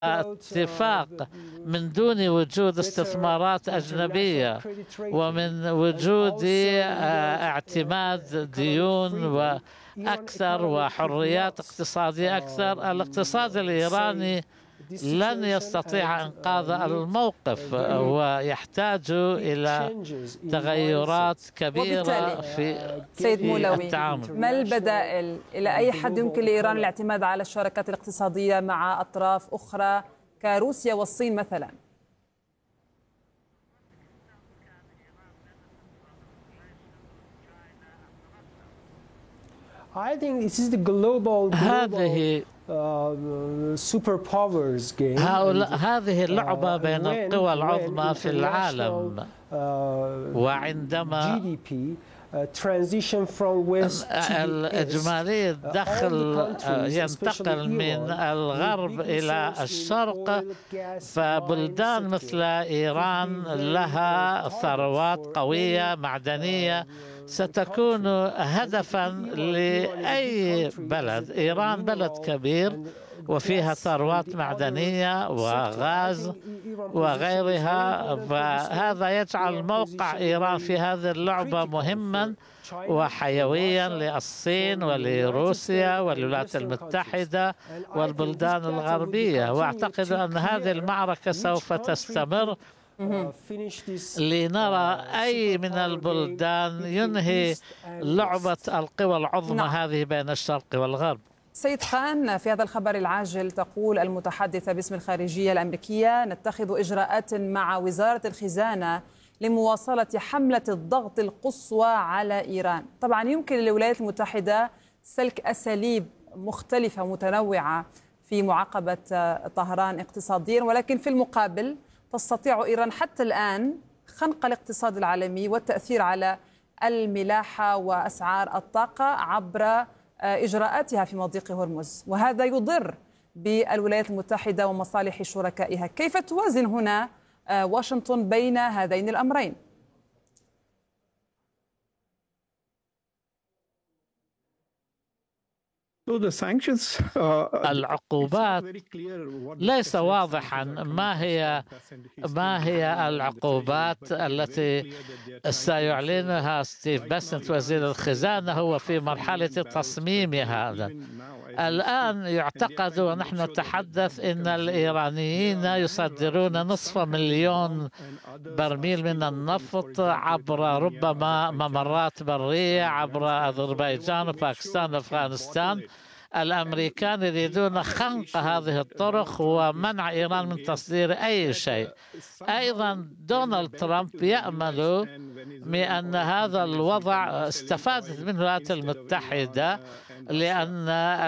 اتفاق من دون وجود استثمارات أجنبية ومن وجود اعتماد ديون وأكثر وحريات اقتصادية أكثر، الاقتصاد الإيراني لن يستطيع إنقاذ الموقف ويحتاج إلى تغيرات كبيرة في سيد مولوي، التعامل. ما البدائل؟ إلى أي حد يمكن لإيران الاعتماد على الشراكات الاقتصادية مع أطراف أخرى كروسيا والصين مثلا؟ هذه هذه اللعبة بين القوى العظمى في العالم، وعندما الإجمالي الدخل ينتقل من الغرب إلى الشرق، فبلدان مثل إيران لها ثروات قوية معدنية ستكون هدفا لأي بلد. إيران بلد كبير وفيها ثروات معدنية وغاز وغيرها، فهذا يجعل موقع إيران في هذه اللعبة مهما وحيويا للصين ولروسيا والولايات المتحدة والبلدان الغربية. وأعتقد أن هذه المعركة سوف تستمر لنرى أي من البلدان ينهي لعبة القوى العظمى هذه بين الشرق والغرب. سيد خان، في هذا الخبر العاجل تقول المتحدثة باسم الخارجية الأمريكية: نتخذ إجراءات مع وزارة الخزانة لمواصلة حملة الضغط القصوى على إيران. طبعا يمكن للولايات المتحدة سلك أساليب مختلفة متنوعة في معاقبة طهران اقتصاديا، ولكن في المقابل تستطيع إيران حتى الآن خنق الاقتصاد العالمي والتأثير على الملاحة وأسعار الطاقة عبر إجراءاتها في مضيق هرمز، وهذا يضر بالولايات المتحدة ومصالح شركائها. كيف توازن هنا واشنطن بين هذين الأمرين؟ العقوبات ليس واضحا ما هي العقوبات التي سيعلنها ستيف باسنت وزير الخزانة. هو في مرحلة تصميم هذا الآن. يعتقد ونحن نتحدث أن الإيرانيين يصدرون 500,000 برميل من النفط عبر ربما ممرات برية عبر أذربيجان وباكستان وأفغانستان. الأمريكان يريدون خنق هذه الطرق ومنع إيران من تصدير أي شيء. أيضا دونالد ترامب يأمل بأن هذا الوضع استفادت منه الولايات المتحدة، لأن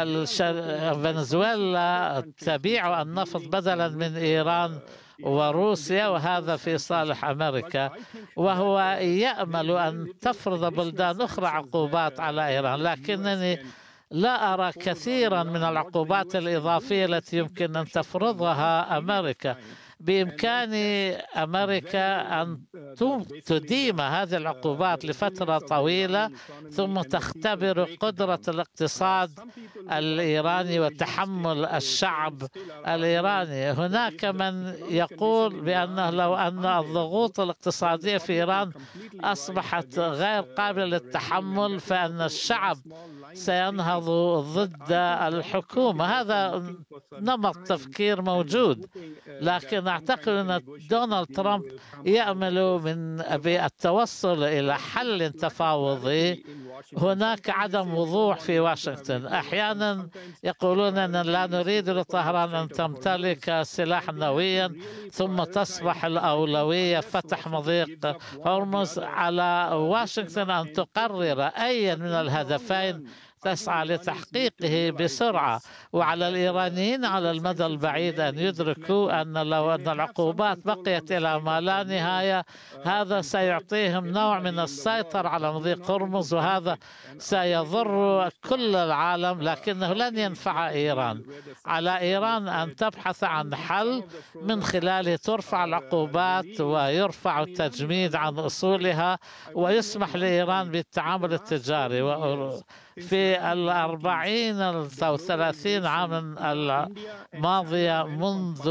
فنزويلا تبيع النفط بدلا من إيران وروسيا، وهذا في صالح أمريكا. وهو يأمل أن تفرض بلدان أخرى عقوبات على إيران، لكنني لا أرى كثيرا من العقوبات الإضافية التي يمكن أن تفرضها أمريكا. بإمكان أمريكا أن تديم هذه العقوبات لفترة طويلة ثم تختبر قدرة الاقتصاد الإيراني وتحمل الشعب الإيراني. هناك من يقول بأنه لو أن الضغوط الاقتصادية في إيران أصبحت غير قابلة للتحمل فإن الشعب سينهض ضد الحكومة. هذا نمط تفكير موجود، لكن أعتقد أن دونالد ترامب يأمل بالتوصل إلى حل تفاوضي. هناك عدم وضوح في واشنطن. أحيانا يقولون أن لا نريد لطهران أن تمتلك سلاحا نوويا، ثم تصبح الأولوية فتح مضيق هرمز. على واشنطن أن تقرر أي من الهدفين تسعى لتحقيقه بسرعة، وعلى الإيرانيين على المدى البعيد أن يدركوا أن لو أن العقوبات بقيت إلى ما لا نهاية هذا سيعطيهم نوع من السيطرة على مضيق هرمز، وهذا سيضر كل العالم، لكنه لن ينفع إيران. على إيران أن تبحث عن حل من خلاله ترفع العقوبات ويرفع التجميد عن أصولها ويسمح لإيران بالتعامل التجاري. في 40 أو 30 عاما الماضية منذ